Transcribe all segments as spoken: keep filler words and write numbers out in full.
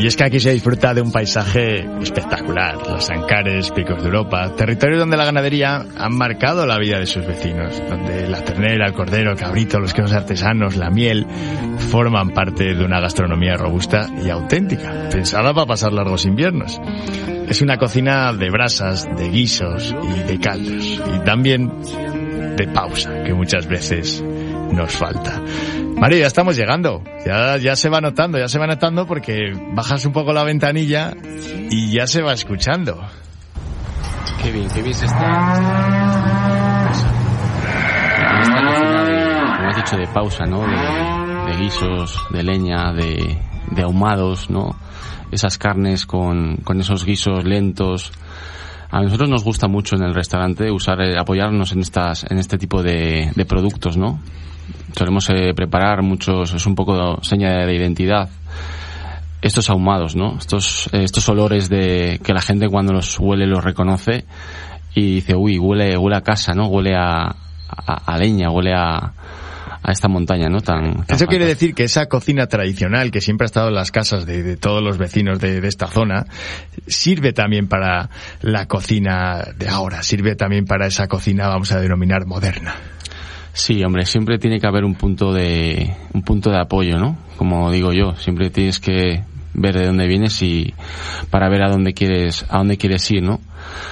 Y es que aquí se disfruta de un paisaje espectacular, los Ancares, Picos de Europa, territorios donde la ganadería ha marcado la vida de sus vecinos, donde la ternera, el cordero, el cabrito, los quesos artesanos, la miel, forman parte de una gastronomía robusta y auténtica, pensada para pasar largos inviernos. Es una cocina de brasas, de guisos y de caldos, y también de pausa, que muchas veces nos falta. Mario, ya estamos llegando, ya, ya se va notando, ya se va notando porque bajas un poco la ventanilla y ya se va escuchando. Qué bien, qué bien se está. Esta cocina de, como has dicho, de pausa, ¿no? De, de guisos, de leña, de, de ahumados, ¿no? Esas carnes con, con esos guisos lentos. A nosotros nos gusta mucho en el restaurante usar, eh, apoyarnos en estas, en este tipo de, de productos, ¿no? Solemos eh, preparar muchos, es un poco seña de identidad. Estos ahumados, ¿no? Estos, eh, estos olores de que la gente cuando los huele los reconoce y dice, uy, huele, huele a casa, ¿no? Huele a, a, a leña, huele a, a esta montaña, ¿no? Tan, tan Eso quiere decir que esa cocina tradicional que siempre ha estado en las casas de, de todos los vecinos de, de esta zona sirve también para la cocina de ahora, sirve también para esa cocina, vamos a denominar, moderna. Sí, hombre, siempre tiene que haber un punto de un punto de apoyo, ¿no? Como digo yo, siempre tienes que ver de dónde vienes y para ver a dónde quieres a dónde quieres ir, ¿no?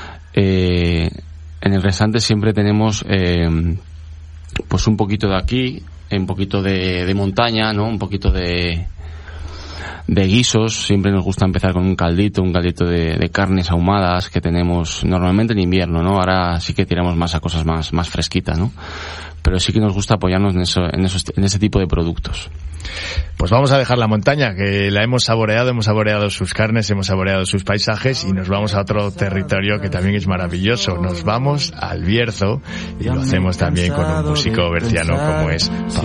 Eh, en el restaurante siempre tenemos eh, pues un poquito de aquí, un poquito de, de montaña, ¿no? Un poquito de de guisos. Siempre nos gusta empezar con un caldito, un caldito de, de carnes ahumadas que tenemos normalmente en invierno, ¿no? Ahora sí que tiramos más a cosas más más fresquitas, ¿no? Pero sí que nos gusta apoyarnos en eso, en esos, en ese tipo de productos. Pues vamos a dejar la montaña, que la hemos saboreado, hemos saboreado sus carnes, hemos saboreado sus paisajes y nos vamos a otro territorio que también es maravilloso. Nos vamos al Bierzo y lo hacemos también con un músico berciano como es